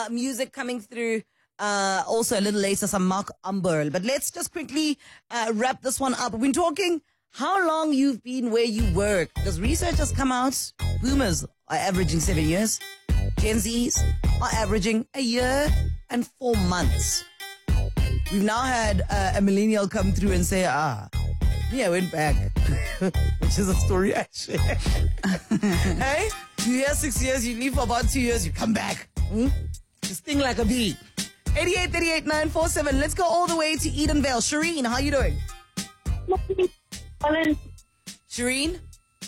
music coming through. Also a little later, some Mark Umberl. But let's just quickly wrap this one up. We've been talking how long you've been where you work. Because research has come out, boomers are averaging 7 years. Gen Zs are averaging a year and 4 months. We've now had a millennial come through and say, I went back. Which is a story I share. Hey, you here 6 years, you leave for about 2 years, you come back. You sting like a bee. 8838-947. Let's go all the way to Edenvale. Shireen, how you doing? Shireen?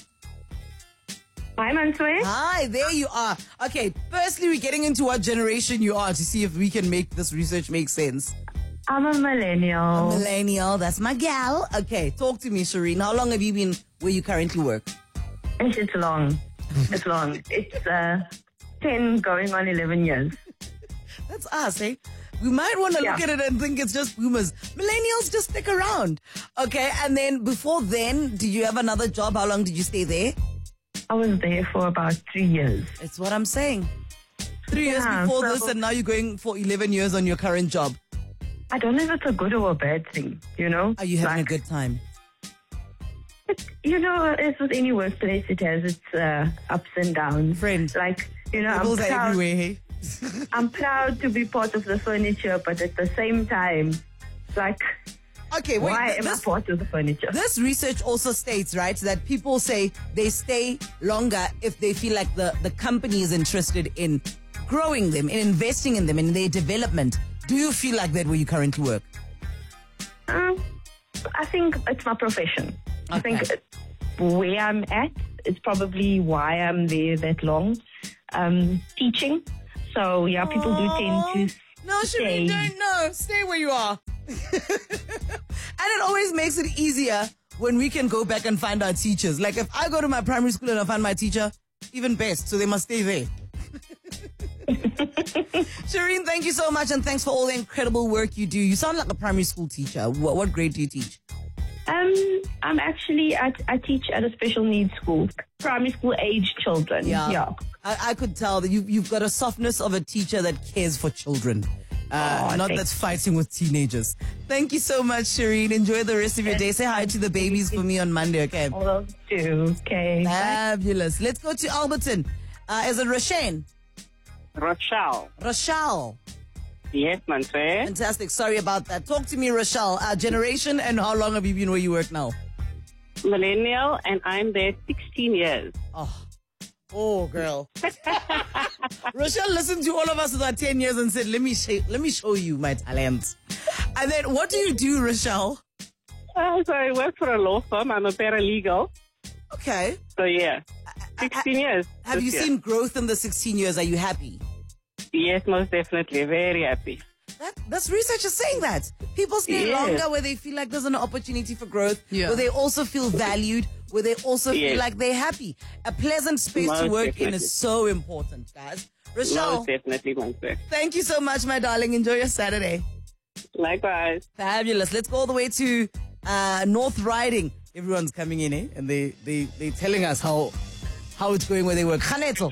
Hi, Manswe. Hi, there you are. Okay, firstly, we're getting into what generation you are to see if we can make this research make sense. I'm a millennial. Millennial, that's my gal. Okay, talk to me, Shireen. How long have you been where you currently work? It's long. It's long. It's 10 going on 11 years. That's us, eh? We might want to look at it and think it's just boomers. Millennials just stick around. Okay, and then before then, did you have another job? How long did you stay there? I was there for about 3 years. It's what I'm saying. 3 years before this, and now you're going for 11 years on your current job. I don't know if it's a good or a bad thing, you know? Are you having a good time? As with any workplace, it has its ups and downs. Friends. Like, I'm Are proud. everywhere, hey? I'm proud to be part of the furniture, but at the same time, like, okay, wait, why am I part of the furniture? This research also states, right, that people say they stay longer if they feel like the company is interested in growing them, in investing in them, in their development. Do you feel like that where you currently work? I think it's my profession. Okay. I think where I'm at is probably why I'm there that long. Teaching. So, people do tend to No, stay. Shireen, don't. Stay where you are. And it always makes it easier when we can go back and find our teachers. Like if I go to my primary school and I find my teacher, even best. So they must stay there. Shireen, thank you so much, and thanks for all the incredible work you do. You sound like a primary school teacher. What grade do you teach? I'm actually, I teach at a special needs school, primary school age children. Yeah. I could tell that you've got a softness of a teacher that cares for children. Not that's fighting with teenagers. Thank you so much, Shireen. Enjoy the rest of your day. Say hi to the babies for me on Monday, okay? Will do. Okay. Fabulous. Let's go to Alberton. Is it Roshane? Rochelle. Yes, Manswe. Fantastic. Sorry about that. Talk to me, Rochelle. Generation, and how long have you been where you work now? Millennial, and I'm there 16 years. Oh, girl. Rochelle listened to all of us about 10 years and said, let me show you my talents. And then what do you do, Rochelle? So I work for a law firm. I'm a paralegal. Okay. So, 16 years. Have you seen growth in the 16 years? Are you happy? Yes, most definitely. Very happy. That's research is saying that. People stay longer where they feel like there's an opportunity for growth, where they also feel valued, where they also feel like they're happy. A pleasant space to work in is so important, guys. Rochelle. Most definitely, Manswe. Thank you so much, my darling. Enjoy your Saturday. Likewise. Fabulous. Let's go all the way to North Riding. Everyone's coming in, eh? And they're telling us how it's going where they work. Khaneto.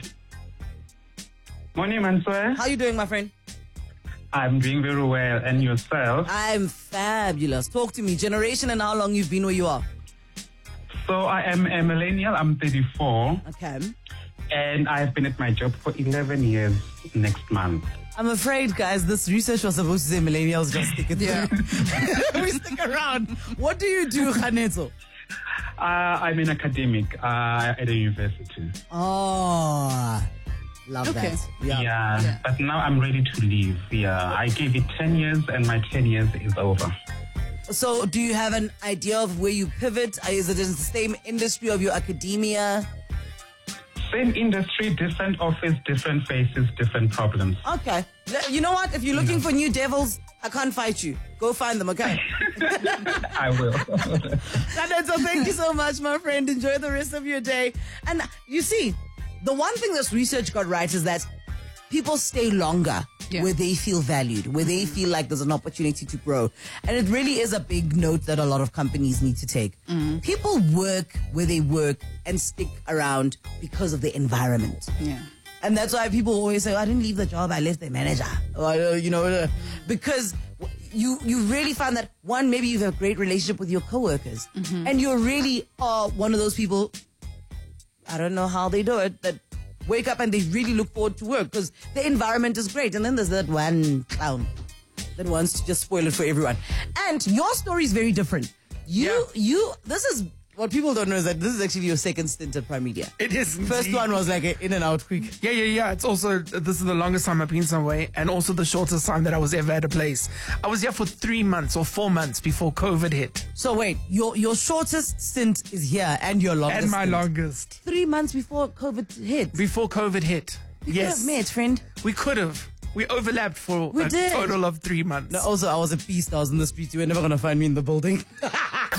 Morning, Manswe. How you doing, my friend? I'm doing very well. And yourself? I'm fabulous. Talk to me. Generation and how long you've been where you are. So I am a millennial. I'm 34. Okay. And I've been at my job for 11 years next month. I'm afraid, guys, this research was supposed to say millennials just stick it through. We stick around. What do you do, Khaneto? I'm an academic at a university. Oh, love that. Yeah. But now I'm ready to leave. Yeah, I gave it 10 years and my 10 years is over. So do you have an idea of where you pivot? Is it in the same industry of your academia? Same industry, different office, different faces, different problems. Okay. You know what? If you're looking for new devils, I can't fight you. Go find them, okay? I will. So thank you so much, my friend. Enjoy the rest of your day. And you see, the one thing this research got right is that people stay longer where they feel valued, where they feel like there's an opportunity to grow. And it really is a big note that a lot of companies need to take. People work where they work and stick around because of the environment. Yeah. And that's why people always say, I didn't leave the job, I left the manager. Or, because you really find that, one, maybe you have a great relationship with your coworkers. And you really are one of those people, I don't know how they do it, that wake up and they really look forward to work because the environment is great. And then there's that one clown that wants to just spoil it for everyone. And your story is very different. This is what people don't know is that this is actually your second stint at Prime Media. It is. First one was like an in and out quick. Yeah. It's also, this is the longest time I've been somewhere and also the shortest time that I was ever at a place. I was here for 3 months or 4 months before COVID hit. So wait, your shortest stint is here and your longest And my stint. longest. 3 months before COVID hit. Before COVID hit. We could have met, friend. We could have. We overlapped for We a did. total of 3 months. No, also, I was a beast. I was in the streets. You were never going to find me in the building.